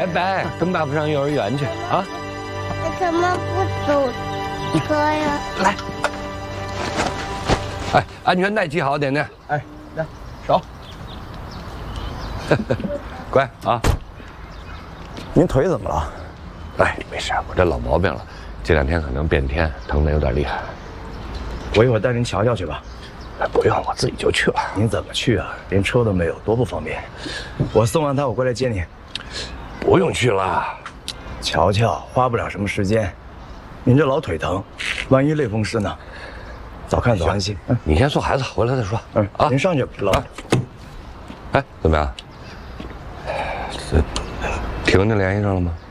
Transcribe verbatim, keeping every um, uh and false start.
拜，等爸爸上幼儿园去啊。 我怎么不走车呀？ 来，哎，安全带系好点点。 哎，来，手。 乖啊。 您腿怎么了？ 哎，没事，我这老毛病了，这两天可能变天，疼得有点厉害。 我一会儿带您瞧瞧去吧。 哎，不用，我自己就去了。 您怎么去啊？连车都没有，多不方便。我送完他，我过来接你。 不用去了。 瞧瞧，花不了什么时间。您这老腿疼，万一类风湿呢？早看早安心。 嗯，你先送孩子，回来再说。 嗯啊，您上去吧，老。 哎，怎么样？这婷婷联系上了吗？